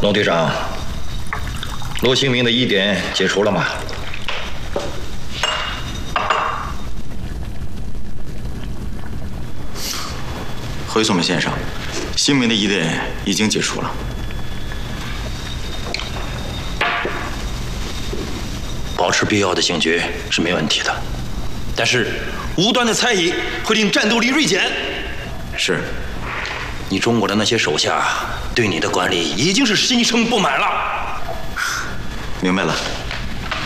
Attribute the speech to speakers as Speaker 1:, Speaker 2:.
Speaker 1: 龙队长，罗兴明的疑点解除了吗？
Speaker 2: 回总先生，兴明的疑点已经解除了。
Speaker 1: 保持必要的警觉是没问题的，但是无端的猜疑会令战斗力锐减。
Speaker 2: 是。
Speaker 1: 你中国的那些手下对你的管理已经是心生不满了。
Speaker 2: 明白了。